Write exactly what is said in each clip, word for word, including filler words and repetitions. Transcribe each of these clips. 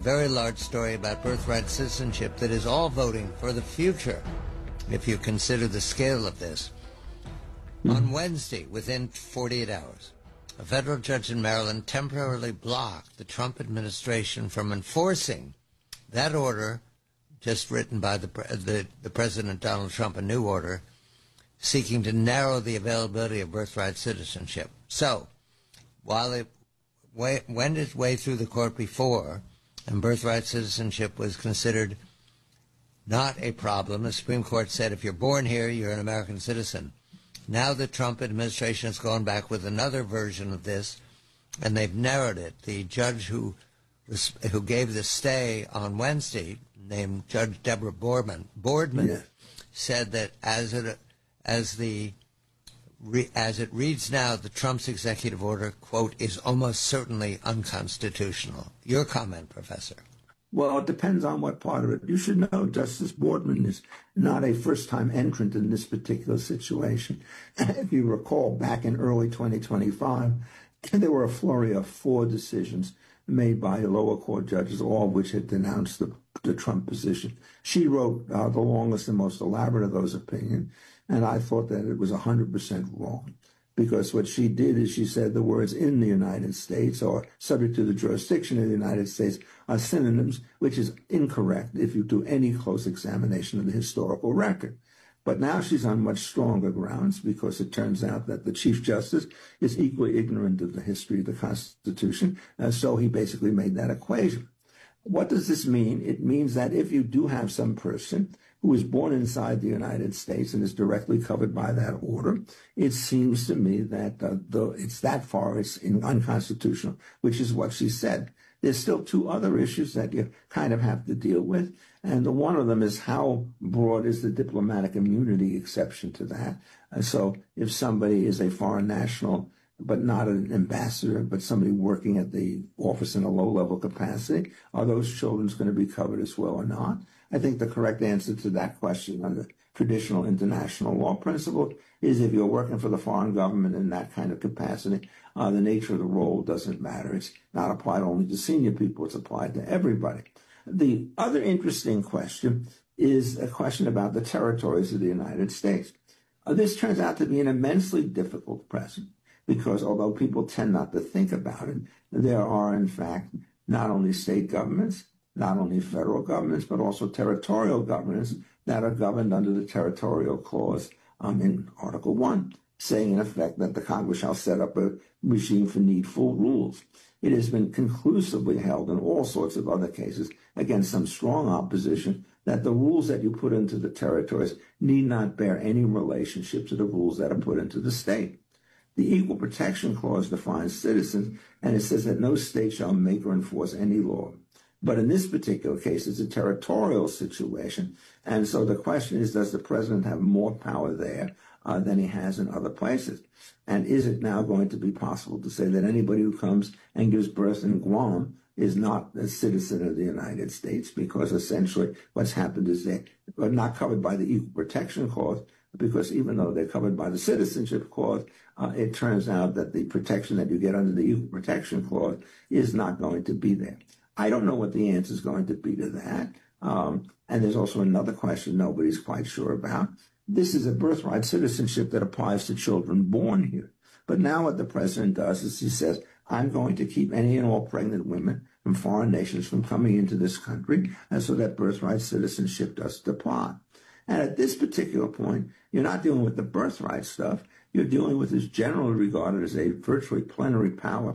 very large story about birthright citizenship that is all voting for the future, if you consider the scale of this. Mm-hmm. On Wednesday, within forty-eight hours, a federal judge in Maryland temporarily blocked the Trump administration from enforcing that order just written by the, the, the President Donald Trump, a new order, seeking to narrow the availability of birthright citizenship. So, while it way, went its way through the court before, and birthright citizenship was considered not a problem, the Supreme Court said if you're born here, you're an American citizen. Now the Trump administration has gone back with another version of this, and they've narrowed it. The judge who who gave the stay on Wednesday, named Judge Deborah Boardman, Boardman yeah. said that as it as the re, as it reads now, the Trump's executive order, quote, is almost certainly unconstitutional. Your comment, Professor? Well, it depends on what part of it. You should know Justice Boardman is not a first-time entrant in this particular situation. If you recall, back in early twenty twenty-five, there were a flurry of four decisions made by lower court judges, all of which had denounced the, the Trump position. She wrote uh, the longest and most elaborate of those opinions, and I thought that it was one hundred percent wrong. Because what she did is she said the words in the United States or subject to the jurisdiction of the United States are synonyms, which is incorrect if you do any close examination of the historical record. But now she's on much stronger grounds because it turns out that the Chief Justice is equally ignorant of the history of the Constitution, and so he basically made that equation. What does this mean? It means that if you do have some person who is born inside the United States and is directly covered by that order, it seems to me that uh, the, it's that far it's in unconstitutional, which is what she said. There's still two other issues that you kind of have to deal with, and the one of them is how broad is the diplomatic immunity exception to that. Uh, so if somebody is a foreign national but not an ambassador, but somebody working at the office in a low-level capacity, are those children going to be covered as well or not? I think the correct answer to that question under traditional international law principle is if you're working for the foreign government in that kind of capacity, uh, the nature of the role doesn't matter. It's not applied only to senior people. It's applied to everybody. The other interesting question is a question about the territories of the United States. Uh, this turns out to be an immensely difficult question because although people tend not to think about it, there are, in fact, not only state governments, not only federal governments, but also territorial governments that are governed under the territorial clause um, in Article one, saying in effect that the Congress shall set up a regime for needful rules. It has been conclusively held in all sorts of other cases against some strong opposition that the rules that you put into the territories need not bear any relationship to the rules that are put into the state. The Equal Protection Clause defines citizens, and it says that no state shall make or enforce any law. But in this particular case, it's a territorial situation. And so the question is, does the president have more power there uh, than he has in other places? And is it now going to be possible to say that anybody who comes and gives birth in Guam is not a citizen of the United States? Because essentially what's happened is they are not covered by the Equal Protection Clause, because even though they're covered by the Citizenship Clause, uh, it turns out that the protection that you get under the Equal Protection Clause is not going to be there. I don't know what the answer is going to be to that. Um, and there's also another question nobody's quite sure about. This is a birthright citizenship that applies to children born here. But now what the president does is he says, I'm going to keep any and all pregnant women from foreign nations from coming into this country, and so that birthright citizenship doesn't apply. And at this particular point, you're not dealing with the birthright stuff. You're dealing with this generally regarded as a virtually plenary power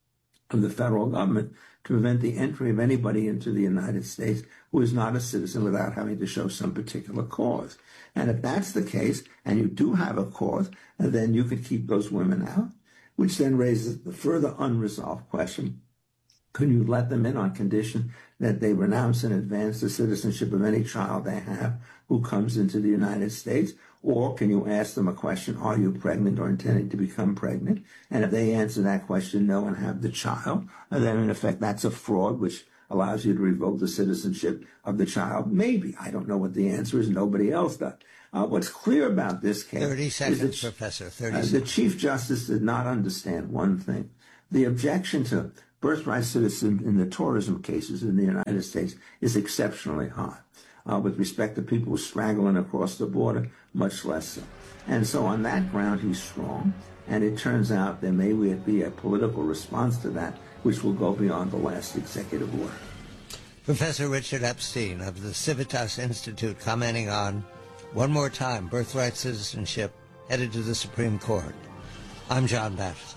of the federal government to prevent the entry of anybody into the United States who is not a citizen without having to show some particular cause. And if that's the case, and you do have a cause, then you could keep those women out, which then raises the further unresolved question. Can you let them in on condition that they renounce in advance the citizenship of any child they have who comes into the United States? Or can you ask them a question, are you pregnant or intending to become pregnant? And if they answer that question no and have the child, then in effect that's a fraud which allows you to revoke the citizenship of the child. Maybe. I don't know what the answer is. Nobody else does. Uh, what's clear about this case thirty seconds, is that Professor, thirty uh, seconds. The Chief Justice did not understand one thing. The objection to birthright citizen in the tourism cases in the United States is exceptionally high. Uh, with respect to people straggling across the border, much less so. And so on that ground, he's strong. And it turns out there may be a political response to that, which will go beyond the last executive order. Professor Richard Epstein of the Civitas Institute commenting on, one more time, birthright citizenship headed to the Supreme Court. I'm John Batchelor.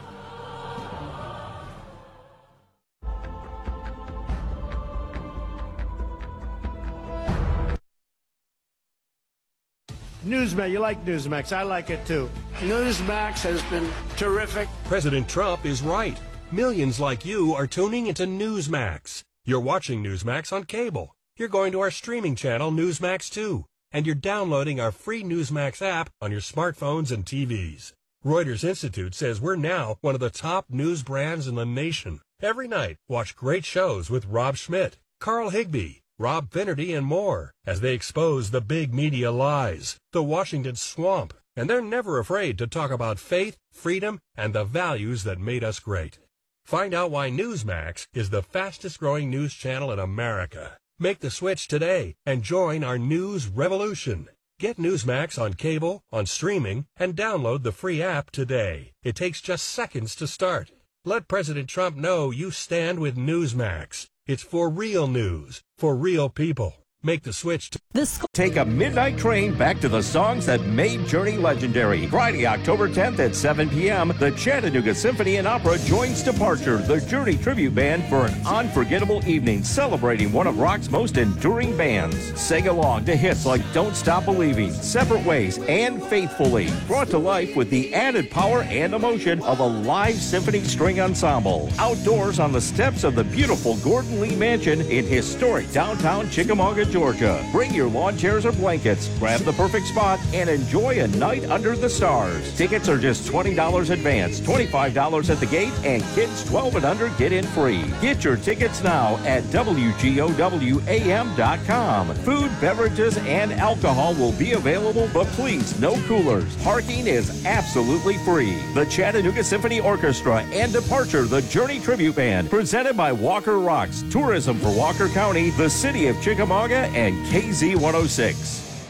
Newsmax, you like Newsmax. I like it too. Newsmax has been terrific. President Trump is right. Millions like you are tuning into Newsmax. You're watching Newsmax on cable. You're going to our streaming channel, Newsmax two. And you're downloading our free Newsmax app on your smartphones and T Vs. Reuters Institute says we're now one of the top news brands in the nation. Every night, watch great shows with Rob Schmidt, Carl Higbee, Rob Finnerty, and more as they expose the big media lies, the Washington swamp, and they're never afraid to talk about faith, freedom, and the values that made us great. Find out why Newsmax is the fastest-growing news channel in America. Make the switch today and join our news revolution. Get Newsmax on cable, on streaming, and download the free app today. It takes just seconds to start. Let President Trump know you stand with Newsmax. It's for real news, for real people. Make the switch to This. Take a midnight train back to the songs that made Journey legendary. Friday, October tenth at seven p.m., the Chattanooga Symphony and Opera joins Departure, the Journey tribute band, for an unforgettable evening celebrating one of rock's most enduring bands. Sing along to hits like Don't Stop Believing, Separate Ways, and Faithfully, brought to life with the added power and emotion of a live symphony string ensemble. Outdoors on the steps of the beautiful Gordon Lee Mansion in historic downtown Chickamauga, Georgia. Bring your lawn chairs or blankets, grab the perfect spot, and enjoy a night under the stars. Tickets are just twenty dollars advance, twenty-five dollars at the gate, and kids twelve and under get in free. Get your tickets now at W G O W A M dot com. Food, beverages, and alcohol will be available, but please, no coolers. Parking is absolutely free. The Chattanooga Symphony Orchestra and Departure, the Journey Tribute Band, presented by Walker Rocks, Tourism for Walker County, the City of Chickamauga, and K Z one oh six.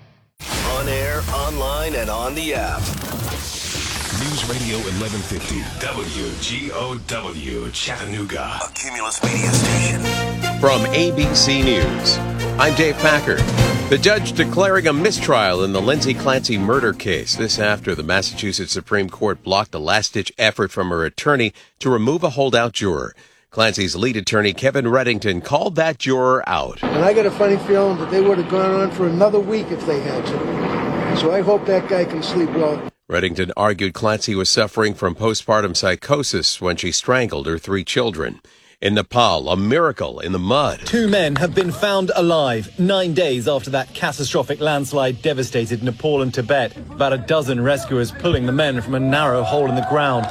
On air, online, and on the app. News Radio eleven fifty, W G O W, Chattanooga. A Cumulus Media Station. From A B C News, I'm Dave Packer. The judge declaring a mistrial in the Lindsay Clancy murder case. This after the Massachusetts Supreme Court blocked a last-ditch effort from her attorney to remove a holdout juror. Clancy's lead attorney, Kevin Reddington, called that juror out. And I got a funny feeling that they would have gone on for another week if they had to. So I hope that guy can sleep well. Reddington argued Clancy was suffering from postpartum psychosis when she strangled her three children. In Nepal, a miracle in the mud. Two men have been found alive nine days after that catastrophic landslide devastated Nepal and Tibet. About a dozen rescuers pulling the men from a narrow hole in the ground.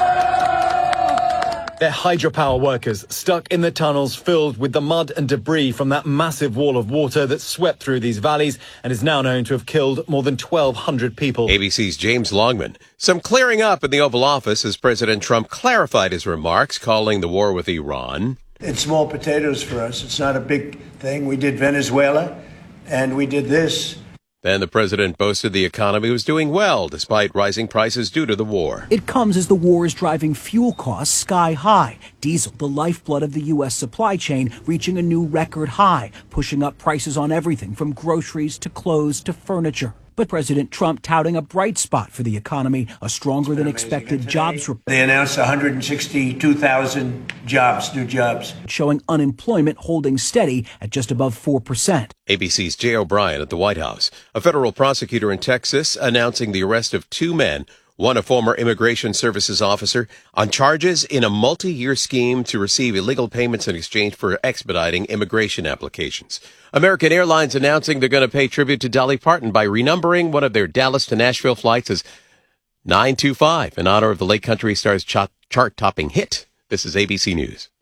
They're hydropower workers stuck in the tunnels filled with the mud and debris from that massive wall of water that swept through these valleys and is now known to have killed more than twelve hundred people. A B C's James Longman. Some clearing up in the Oval Office as President Trump clarified his remarks, calling the war with Iran. It's small potatoes for us. It's not a big thing. We did Venezuela, and we did this. Then the president boasted the economy was doing well despite rising prices due to the war. It comes as the war is driving fuel costs sky high. Diesel, the lifeblood of the U S supply chain, reaching a new record high, pushing up prices on everything from groceries to clothes to furniture. But President Trump touting a bright spot for the economy, a stronger than expected jobs report. They announced one hundred sixty-two thousand jobs, new jobs. Showing unemployment holding steady at just above four percent. A B C's Jay O'Brien at the White House. A federal prosecutor in Texas announcing the arrest of two men, one a former Immigration Services officer, on charges in a multi-year scheme to receive illegal payments in exchange for expediting immigration applications. American Airlines announcing they're going to pay tribute to Dolly Parton by renumbering one of their Dallas to Nashville flights as nine two five in honor of the late country star's chart-topping hit. This is A B C News.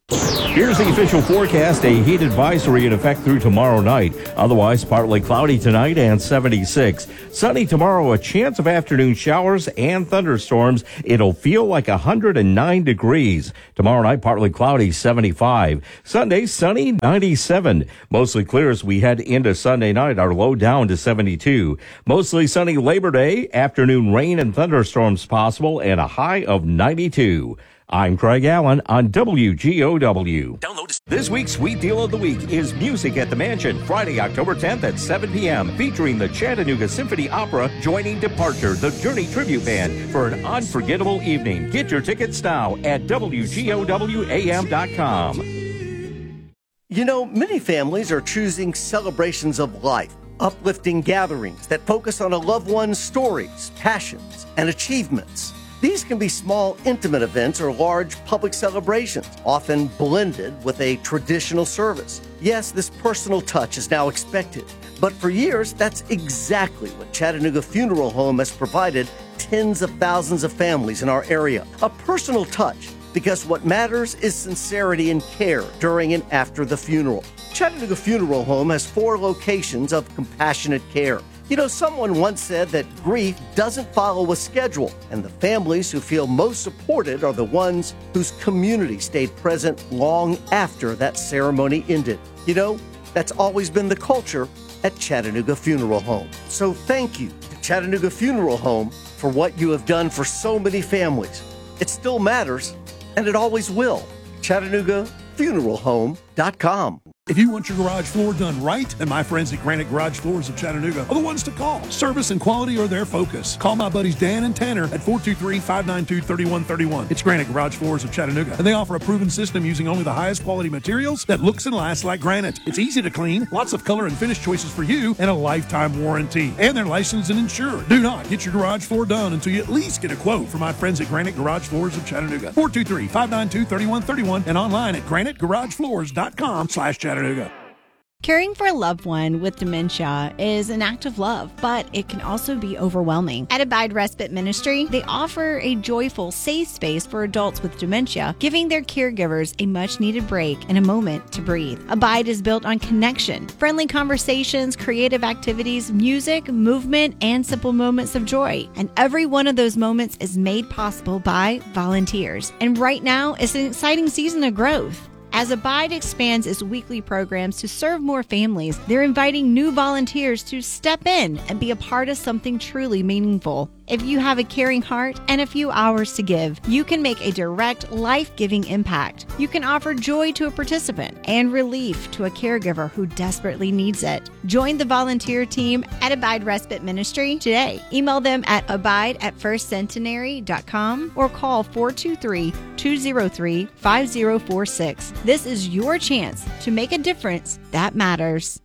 Here's the official forecast. A heat advisory in effect through tomorrow night. Otherwise, partly cloudy tonight and seventy-six. Sunny tomorrow, a chance of afternoon showers and thunderstorms. It'll feel like one hundred nine degrees. Tomorrow night, partly cloudy, seventy-five. Sunday, sunny, ninety-seven. Mostly clear as we head into Sunday night. Our low down to seventy-two. Mostly sunny Labor Day. Afternoon rain and thunderstorms possible and a high of ninety-two. I'm Craig Allen on W G O W. Download this week's Sweet Deal of the Week is Music at the Mansion, Friday, October tenth at seven p.m., featuring the Chattanooga Symphony Opera joining Departure, the Journey Tribute Band, for an unforgettable evening. Get your tickets now at W G O W A M dot com. You know, many families are choosing celebrations of life, uplifting gatherings that focus on a loved one's stories, passions, and achievements. These can be small, intimate events or large public celebrations, often blended with a traditional service. Yes, this personal touch is now expected, but for years, that's exactly what Chattanooga Funeral Home has provided tens of thousands of families in our area. A personal touch, because what matters is sincerity and care during and after the funeral. Chattanooga Funeral Home has four locations of compassionate care. You know, someone once said that grief doesn't follow a schedule, and the families who feel most supported are the ones whose community stayed present long after that ceremony ended. You know, that's always been the culture at Chattanooga Funeral Home. So thank you to Chattanooga Funeral Home for what you have done for so many families. It still matters, and it always will. Chattanooga Funeral Home dot com. If you want your garage floor done right, then my friends at Granite Garage Floors of Chattanooga are the ones to call. Service and quality are their focus. Call my buddies Dan and Tanner at four two three, five nine two, three one three one. It's Granite Garage Floors of Chattanooga, and they offer a proven system using only the highest quality materials that looks and lasts like granite. It's easy to clean, lots of color and finish choices for you, and a lifetime warranty. And they're licensed and insured. Do not get your garage floor done until you at least get a quote from my friends at Granite Garage Floors of Chattanooga. four two three, five nine two, three one three one and online at granite garage floors dot com slash Chattanooga. Caring for a loved one with dementia is an act of love, but it can also be overwhelming. At Abide Respite Ministry, they offer a joyful, safe space for adults with dementia, giving their caregivers a much-needed break and a moment to breathe. Abide is built on connection, friendly conversations, creative activities, music, movement, and simple moments of joy. And every one of those moments is made possible by volunteers. And right now, it's an exciting season of growth. As Abide expands its weekly programs to serve more families, they're inviting new volunteers to step in and be a part of something truly meaningful. If you have a caring heart and a few hours to give, you can make a direct, life-giving impact. You can offer joy to a participant and relief to a caregiver who desperately needs it. Join the volunteer team at Abide Respite Ministry today. Email them at abide at first centenary dot com or call four two three, two zero three, five zero four six. This is your chance to make a difference that matters.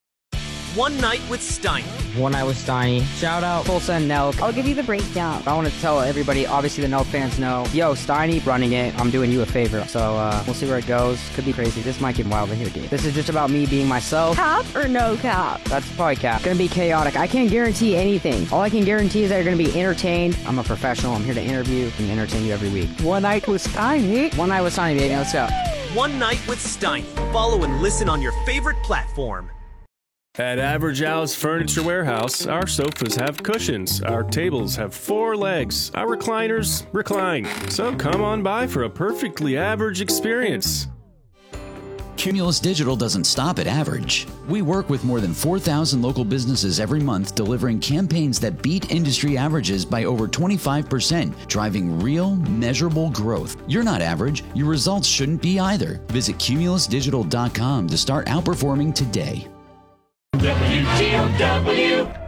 One Night with Steiny. One Night with Steiny. Shout out Full Send Nelk. I'll give you the breakdown. I want to tell everybody, obviously the Nelk fans know, yo, Steiny running it. I'm doing you a favor. So uh, we'll see where it goes. Could be crazy. This might get wild in here, dude. This is just about me being myself. Cap or no cap? That's probably cap. Gonna be chaotic. I can't guarantee anything. All I can guarantee is that you're gonna be entertained. I'm a professional. I'm here to interview and entertain you every week. One Night with Steiny. One Night with Steiny, baby. Let's go. One Night with Steiny. Follow and listen on your favorite platform. At Average Al's Furniture Warehouse, our sofas have cushions, our tables have four legs, our recliners recline. So come on by for a perfectly average experience. Cumulus Digital doesn't stop at average. We work with more than four thousand local businesses every month, delivering campaigns that beat industry averages by over twenty-five percent, driving real, measurable growth. You're not average. Your results shouldn't be either. Visit cumulus digital dot com to start outperforming today. W G O W